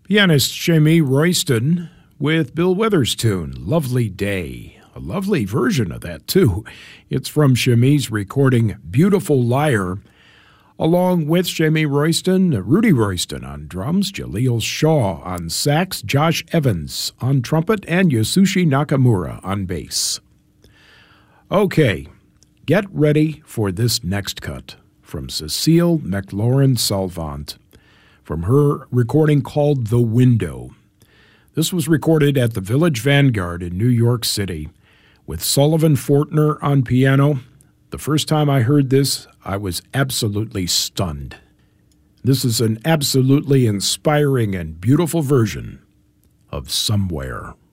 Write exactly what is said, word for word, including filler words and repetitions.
Pianist Jamie Royston with Bill Withers' tune, Lovely Day. A lovely version of that, too. It's from Jamie's recording Beautiful Liar. Along with Jamie Royston, Rudy Royston on drums, Jaleel Shaw on sax, Josh Evans on trumpet, and Yasushi Nakamura on bass. Okay, get ready for this next cut from Cecile McLaurin-Salvant from her recording called The Window. This was recorded at the Village Vanguard in New York City with Sullivan Fortner on piano. The first time I heard this, I was absolutely stunned. This is an absolutely inspiring and beautiful version of Somewhere.